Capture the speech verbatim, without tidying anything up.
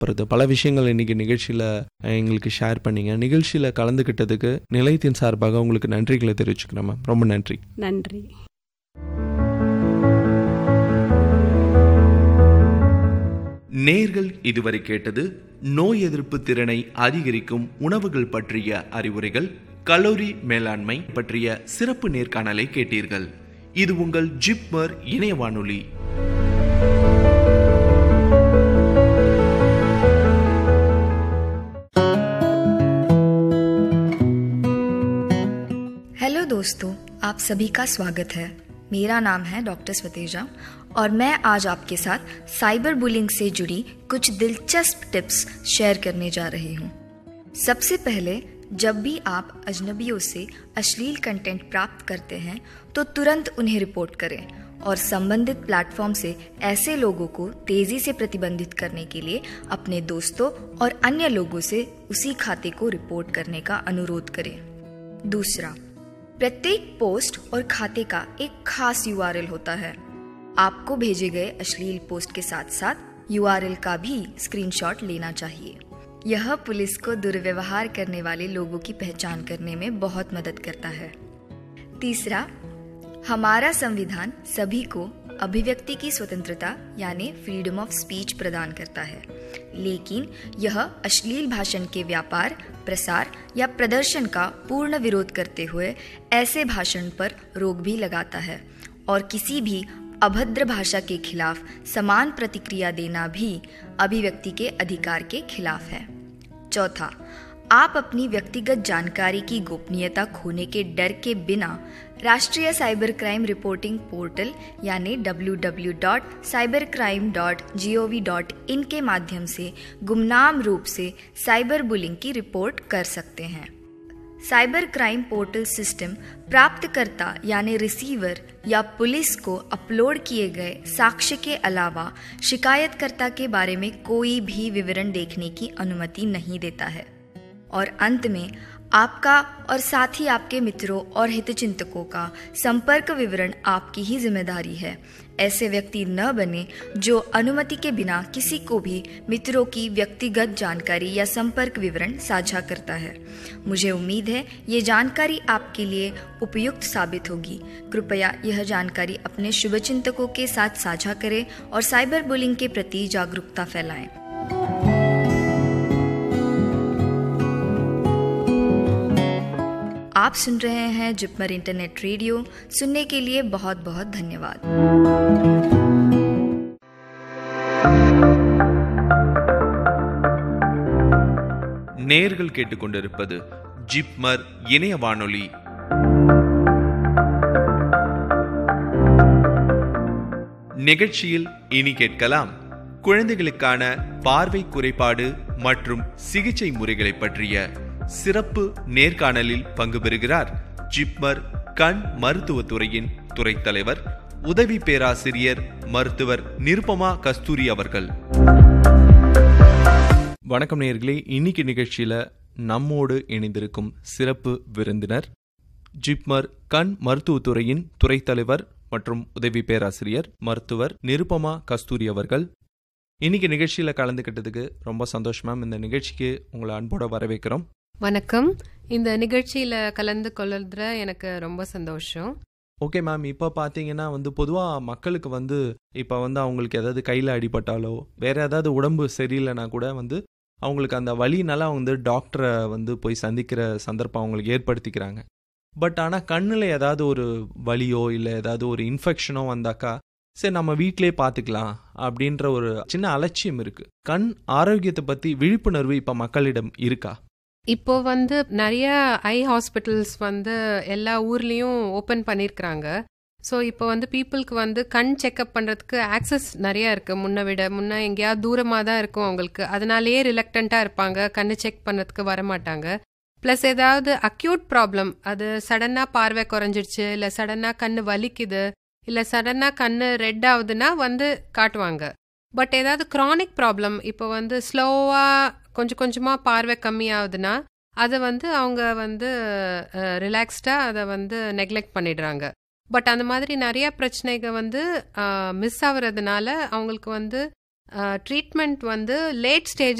அப்புறம் பல விஷயங்கள் இன்னைக்கு நிகழ்ச்சியில் எங்களுக்கு ஷேர் பண்ணீங்க. நிகழ்ச்சியில் கலந்துக்கிட்டதுக்கு நிலையத்தின் சார்பாக உங்களுக்கு நன்றிகளை தெரிவிச்சுக்கிறேன் மேம். ரொம்ப நன்றி. நன்றி. நேர்கள் இதுவரை கேட்டது நோய் எதிர்ப்பு திறனை அதிகரிக்கும் உணவுகள் பற்றிய அறிவுரைகள், கலோரி மேலாண்மை பற்றிய சிறப்பு நேர்காணலை கேட்டீர்கள். இது உங்கள் ஜிப்மர் இணைய வானொலி. हेलो दोस्तों, आप सभी का स्वागत है. मेरा नाम है डॉक्टर स्वतेजा और मैं आज आपके साथ साइबर बुलिंग से जुड़ी कुछ दिलचस्प टिप्स शेयर करने जा रही हूँ. सबसे पहले, जब भी आप अजनबियों से अश्लील कंटेंट प्राप्त करते हैं तो तुरंत उन्हें रिपोर्ट करें और संबंधित प्लेटफॉर्म से ऐसे लोगों को तेज़ी से प्रतिबंधित करने के लिए अपने दोस्तों और अन्य लोगों से उसी खाते को रिपोर्ट करने का अनुरोध करें. दूसरा, प्रत्येक पोस्ट और खाते का एक खास यूआरएल होता है. आपको भेजे गए अश्लील पोस्ट के साथ साथ यूआरएल का भी स्क्रीनशॉट लेना चाहिए. यह पुलिस को दुर्व्यवहार करने वाले लोगों की पहचान करने में बहुत मदद करता है. तीसरा, हमारा संविधान सभी को अभिव्यक्ति की स्वतंत्रता यानी फ्रीडम ऑफ स्पीच प्रदान करता है, लेकिन यह अश्लील भाषण के व्यापार, प्रसार या प्रदर्शन का पूर्ण विरोध करते हुए ऐसे भाषण पर रोक भी लगाता है और किसी भी अभद्र भाषा के खिलाफ समान प्रतिक्रिया देना भी अभिव्यक्ति के अधिकार के खिलाफ है. चौथा, आप अपनी व्यक्तिगत जानकारी की गोपनीयता खोने के डर के बिना राष्ट्रीय साइबर क्राइम रिपोर्टिंग पोर्टल यानी W W W dot cyber crime dot G O V dot in के माध्यम से गुमनाम रूप से साइबर बुलिंग की रिपोर्ट कर सकते हैं. साइबर क्राइम पोर्टल सिस्टम प्राप्तकर्ता यानी रिसीवर या पुलिस को अपलोड किए गए साक्ष्य के अलावा शिकायतकर्ता के बारे में कोई भी विवरण देखने की अनुमति नहीं देता है. और अंत में, आपका और साथ ही आपके मित्रों और हितचिंतकों का संपर्क विवरण आपकी ही जिम्मेदारी है. ऐसे व्यक्ति न बने जो अनुमति के बिना किसी को भी मित्रों की व्यक्तिगत जानकारी या संपर्क विवरण साझा करता है. मुझे उम्मीद है ये जानकारी आपके लिए उपयुक्त साबित होगी. कृपया यह जानकारी अपने शुभचिंतकों के साथ साझा करें और साइबर बुलिंग के प्रति जागरूकता फैलाएं. आप सुन रहे हैं जिप्मर इंटरनेट रेडियो. सुनने के लिए बहुत बहुत धन्यवाद. நேர்கள் கேட்டுக்கொண்டிருப்பது ஜிப்மர் இணைய வானொலி. நிகழ்ச்சியில் இனி கேட்கலாம், குழந்தைகளுக்கான பார்வை குறைபாடு மற்றும் சிகிச்சை முறைகளை பற்றிய சிறப்பு நேர்காணலில் பங்கு பெறுகிறார் ஜிப்மர் கண் மருத்துவத்துறையின் துறை தலைவர், உதவி பேராசிரியர் மருத்துவர் நிருபமா கஸ்தூரி அவர்கள். வணக்கம் நேயர்களே. இன்னைக்கு நிகழ்ச்சியில் நம்மோடு இணைந்திருக்கும் சிறப்பு விருந்தினர் ஜிப்மர் கண் மருத்துவத்துறையின் துறை தலைவர் மற்றும் உதவி பேராசிரியர் மருத்துவர் நிருபமா கஸ்தூரி அவர்கள். இன்னைக்கு நிகழ்ச்சியில் கலந்துக்கிட்டதுக்கு ரொம்ப சந்தோஷம் மேம். இந்த நிகழ்ச்சிக்கு உங்களை அன்போட வரவேற்கிறோம். வணக்கம். இந்த நிகழ்ச்சியில் கலந்து கொள்ளுற எனக்கு ரொம்ப சந்தோஷம். ஓகே மேம், இப்போ பார்த்தீங்கன்னா வந்து பொதுவாக மக்களுக்கு வந்து இப்போ வந்து அவங்களுக்கு ஏதாவது கையில் அடிபட்டாலோ வேற ஏதாவது உடம்பு சரியில்லைனா கூட வந்து அவங்களுக்கு அந்த வலினால வந்து டாக்டரை வந்து போய் சந்திக்கிற சந்தர்ப்பம் அவங்களுக்கு ஏற்படுத்திக்கிறாங்க. பட் ஆனால் கண்ணில் ஏதாவது ஒரு வலியோ இல்லை ஏதாவது ஒரு இன்ஃபெக்ஷனோ வந்தாக்கா சரி நம்ம வீட்டிலே பார்த்துக்கலாம் அப்படின்ற ஒரு சின்ன அலட்சியம் இருக்கு. கண் ஆரோக்கியத்தை பற்றி விழிப்புணர்வு இப்போ மக்களிடம் இருக்கா? இப்போ வந்து நிறைய ஐ ஹாஸ்பிட்டல்ஸ் வந்து எல்லா ஊர்லேயும் ஓப்பன் பண்ணியிருக்கிறாங்க. ஸோ இப்போ வந்து பீப்புளுக்கு வந்து கண் செக்அப் பண்ணுறதுக்கு ஆக்சஸ் நிறையா இருக்குது. முன்ன விட முன்ன எங்கேயாவது தூரமாக தான் இருக்கும் அவங்களுக்கு. அதனாலேயே ரிலக்டண்ட்டாக இருப்பாங்க, கண் செக் பண்ணுறதுக்கு வரமாட்டாங்க. ப்ளஸ் ஏதாவது அக்யூட் ப்ராப்ளம், அது சடனாக பார்வை குறைஞ்சிடுச்சு, இல்லை சடனாக கண் வலிக்குது, இல்லை சடனாக கண் ரெட் ஆகுதுன்னா வந்து காட்டுவாங்க. பட் ஏதாவது க்ரானிக் ப்ராப்ளம், இப்போ வந்து ஸ்லோவாக கொஞ்சம் கொஞ்சமாக பார்வை கம்மியாகுதுன்னா அதை வந்து அவங்க வந்து ரிலாக்ஸ்டாக அதை வந்து நெக்லெக்ட் பண்ணிடுறாங்க. பட் அந்த மாதிரி நிறையா பிரச்சனைகள் வந்து மிஸ் ஆகுறதுனால அவங்களுக்கு வந்து ட்ரீட்மெண்ட் வந்து லேட் ஸ்டேஜ்